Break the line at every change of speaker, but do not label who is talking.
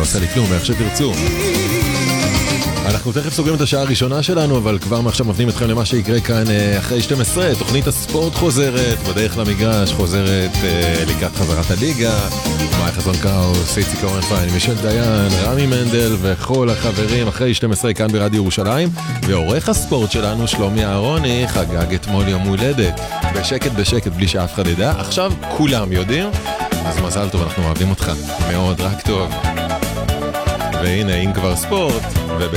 עושה לי כלום, איך שתרצו. אנחנו תכף סוגרים את השעה הראשונה שלנו, אבל כבר מעכשיו מפנים אתכם למה שיקרה כאן אחרי 12. תוכנית הספורט חוזרת, בדרך למגרש חוזרת לקראת חזרת הליגה. מאי חזון קאוס, איציק אורן פיין, מישל דיין, רמי מנדל וכל החברים אחרי 12 כאן ברדיו ירושלים. ועורך הספורט שלנו, שלומי אהרוני, חגג אתמול יום הולדת. בשקט בשקט, בלי שאף אחד ידע. עכשיו כולם יודעים, אז מזל טוב, אנחנו אוהבים אותך מאוד, רק טוב. והנה, אם כבר ספורט,